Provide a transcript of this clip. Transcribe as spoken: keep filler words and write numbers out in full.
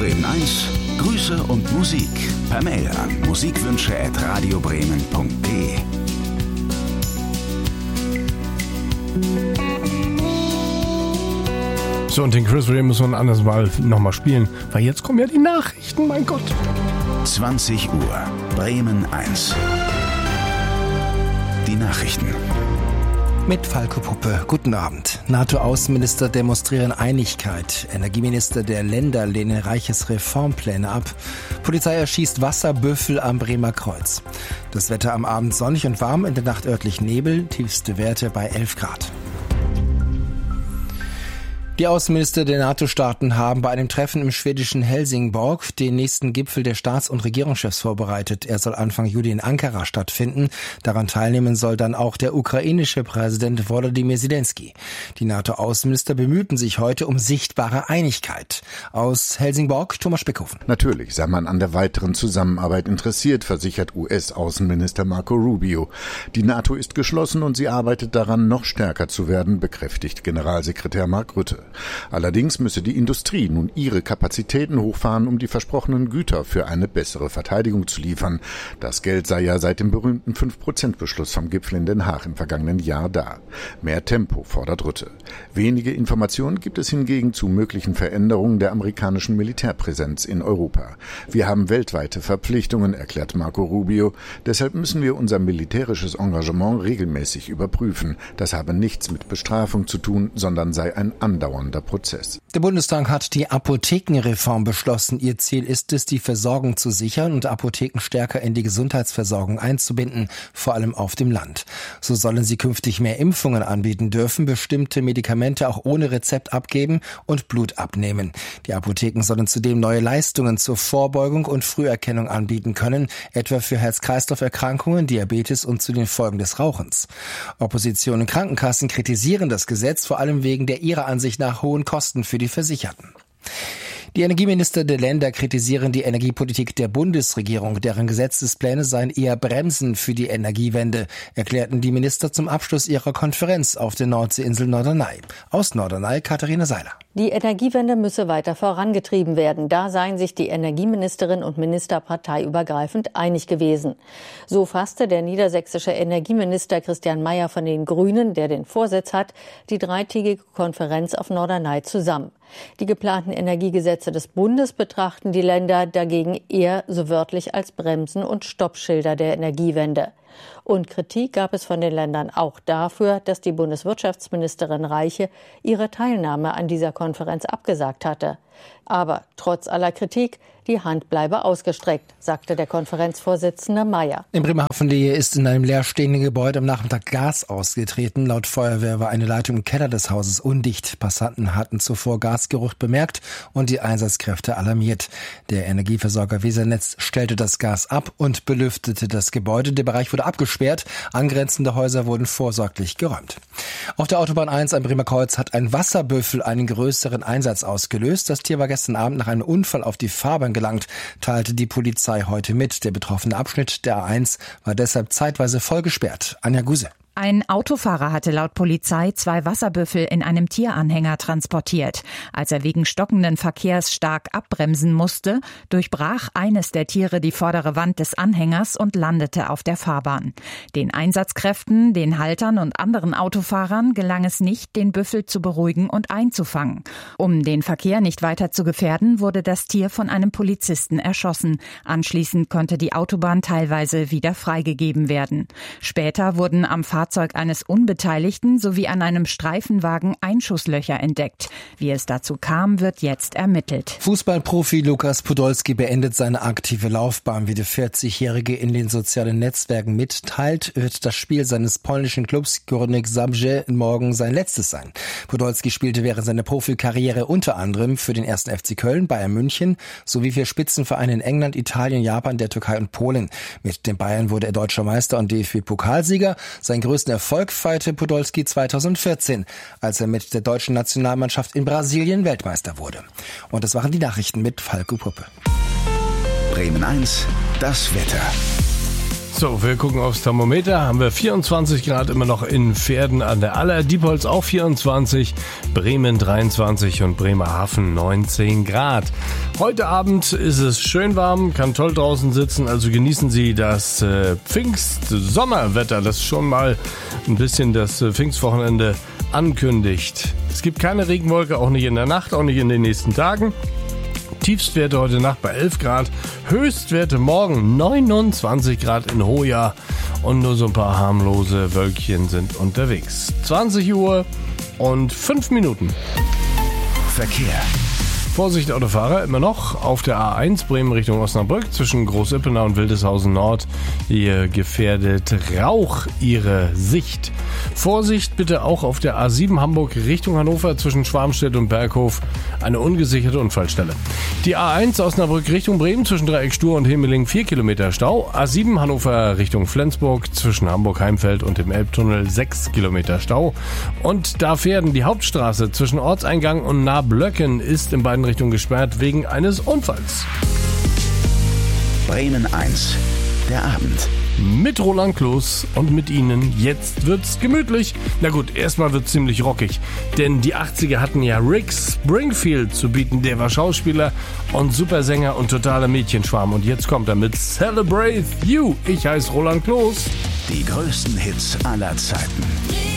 Bremen eins, Grüße und Musik per Mail an musikwünsche at radiobremen punkt de. So, und den Chris Ray müssen wir ein anderes Mal nochmal spielen, weil jetzt kommen ja die Nachrichten, mein Gott. zwanzig Uhr, Bremen eins. Die Nachrichten. Mit Falco Puppe. Guten Abend. NATO-Außenminister demonstrieren Einigkeit. Energieminister der Länder lehnen Reiches Reformpläne ab. Polizei erschießt Wasserbüffel am Bremer Kreuz. Das Wetter am Abend sonnig und warm, in der Nacht örtlich Nebel, tiefste Werte bei elf Grad. Die Außenminister der NATO-Staaten haben bei einem Treffen im schwedischen Helsingborg den nächsten Gipfel der Staats- und Regierungschefs vorbereitet. Er soll Anfang Juli in Ankara stattfinden. Daran teilnehmen soll dann auch der ukrainische Präsident Volodymyr Zelensky. Die NATO-Außenminister bemühten sich heute um sichtbare Einigkeit. Aus Helsingborg, Thomas Speckhofen. Natürlich sei man an der weiteren Zusammenarbeit interessiert, versichert U S-Außenminister Marco Rubio. Die NATO ist geschlossen und sie arbeitet daran, noch stärker zu werden, bekräftigt Generalsekretär Mark Rutte. Allerdings müsse die Industrie nun ihre Kapazitäten hochfahren, um die versprochenen Güter für eine bessere Verteidigung zu liefern. Das Geld sei ja seit dem berühmten fünf Prozent Beschluss vom Gipfel in Den Haag im vergangenen Jahr da. Mehr Tempo fordert Rutte. Wenige Informationen gibt es hingegen zu möglichen Veränderungen der amerikanischen Militärpräsenz in Europa. Wir haben weltweite Verpflichtungen, erklärt Marco Rubio. Deshalb müssen wir unser militärisches Engagement regelmäßig überprüfen. Das habe nichts mit Bestrafung zu tun, sondern sei ein andauernder Prozess. Der Bundestag hat die Apothekenreform beschlossen. Ihr Ziel ist es, die Versorgung zu sichern und Apotheken stärker in die Gesundheitsversorgung einzubinden, vor allem auf dem Land. So sollen sie künftig mehr Impfungen anbieten dürfen, bestimmte Medikamente auch ohne Rezept abgeben und Blut abnehmen. Die Apotheken sollen zudem neue Leistungen zur Vorbeugung und Früherkennung anbieten können, etwa für Herz-Kreislauf-Erkrankungen, Diabetes und zu den Folgen des Rauchens. Opposition und Krankenkassen kritisieren das Gesetz, vor allem wegen der ihrer Ansicht nach hohen Kosten für die Versicherten. Die Energieminister der Länder kritisieren die Energiepolitik der Bundesregierung. Deren Gesetzespläne seien eher Bremsen für die Energiewende, erklärten die Minister zum Abschluss ihrer Konferenz auf der Nordseeinsel Norderney. Aus Norderney, Katharina Seiler. Die Energiewende müsse weiter vorangetrieben werden. Da seien sich die Energieministerinnen und Minister parteiübergreifend einig gewesen. So fasste der niedersächsische Energieminister Christian Mayer von den Grünen, der den Vorsitz hat, die dreitägige Konferenz auf Norderney zusammen. Die geplanten Energiegesetze des Bundes betrachten die Länder dagegen eher so wörtlich als Bremsen und Stoppschilder der Energiewende. Und Kritik gab es von den Ländern auch dafür, dass die Bundeswirtschaftsministerin Reiche ihre Teilnahme an dieser Konferenz abgesagt hatte. Aber trotz aller Kritik, die Hand bleibe ausgestreckt, sagte der Konferenzvorsitzende Mayer. Im Bremerhaven-Nähe ist in einem leerstehenden Gebäude am Nachmittag Gas ausgetreten. Laut Feuerwehr war eine Leitung im Keller des Hauses undicht. Passanten hatten zuvor Gasgeruch bemerkt und die Einsatzkräfte alarmiert. Der Energieversorger Wesernetz stellte das Gas ab und belüftete das Gebäude. Der Bereich wurde abgesperrt. Angrenzende Häuser wurden vorsorglich geräumt. Auf der Autobahn eins am Bremer Kreuz hat ein Wasserbüffel einen größeren Einsatz ausgelöst. Das Tier war gestern Abend nach einem Unfall auf die Fahrbahn gelangt, teilte die Polizei heute mit. Der betroffene Abschnitt der A eins war deshalb zeitweise voll gesperrt. Anja Guse. Ein Autofahrer hatte laut Polizei zwei Wasserbüffel in einem Tieranhänger transportiert. Als er wegen stockenden Verkehrs stark abbremsen musste, durchbrach eines der Tiere die vordere Wand des Anhängers und landete auf der Fahrbahn. Den Einsatzkräften, den Haltern und anderen Autofahrern gelang es nicht, den Büffel zu beruhigen und einzufangen. Um den Verkehr nicht weiter zu gefährden, wurde das Tier von einem Polizisten erschossen. Anschließend konnte die Autobahn teilweise wieder freigegeben werden. Später wurden am Fahrzeug eines Unbeteiligten sowie an einem Streifenwagen Einschusslöcher entdeckt. Wie es dazu kam, wird jetzt ermittelt. Fußballprofi Lukas Podolski beendet seine aktive Laufbahn. Wie der vierzigjährige in den sozialen Netzwerken mitteilt, wird das Spiel seines polnischen Clubs Górnik Zabrze morgen sein letztes sein. Podolski spielte während seiner Profikarriere unter anderem für den ersten F C Köln, Bayern München sowie für Spitzenvereine in England, Italien, Japan, der Türkei und Polen. Mit den Bayern wurde er deutscher Meister und D F B-Pokalsieger. Sein größter Größten Erfolg feierte Podolski zweitausendvierzehn, als er mit der deutschen Nationalmannschaft in Brasilien Weltmeister wurde. Und das waren die Nachrichten mit Falco Puppe. Bremen eins, das Wetter. So, wir gucken aufs Thermometer. Haben wir vierundzwanzig Grad immer noch in Verden an der Aller. Diepholz auch vierundzwanzig, Bremen dreiundzwanzig und Bremerhaven neunzehn Grad. Heute Abend ist es schön warm, kann toll draußen sitzen. Also genießen Sie das äh, Pfingst-Sommerwetter, das schon mal ein bisschen das äh, Pfingstwochenende ankündigt. Es gibt keine Regenwolke, auch nicht in der Nacht, auch nicht in den nächsten Tagen. Tiefstwerte heute Nacht bei elf Grad, Höchstwerte morgen neunundzwanzig Grad in Hoya und nur so ein paar harmlose Wölkchen sind unterwegs. zwanzig Uhr und fünf Minuten. Verkehr. Vorsicht Autofahrer, immer noch auf der A eins Bremen Richtung Osnabrück zwischen Großippenau und Wildeshausen Nord. Hier gefährdet Rauch Ihre Sicht. Vorsicht bitte auch auf der A sieben Hamburg Richtung Hannover zwischen Schwarmstedt und Berghof. Eine ungesicherte Unfallstelle. Die A eins Osnabrück Richtung Bremen zwischen Dreieck Stur und Hemeling vier Kilometer Stau. A sieben Hannover Richtung Flensburg zwischen Hamburg-Heimfeld und dem Elbtunnel sechs Kilometer Stau. Und da Verden die Hauptstraße zwischen Ortseingang und Nablöcken ist in beiden Richtungen gesperrt wegen eines Unfalls. Bremen eins. Der Abend. Mit Roland Kloß und mit Ihnen. Jetzt wird's gemütlich. Na gut, erstmal wird's ziemlich rockig. Denn die achtziger hatten ja Rick Springfield zu bieten. Der war Schauspieler und Supersänger und totaler Mädchenschwarm. Und jetzt kommt er mit Celebrate You. Ich heiße Roland Kloß. Die größten Hits aller Zeiten.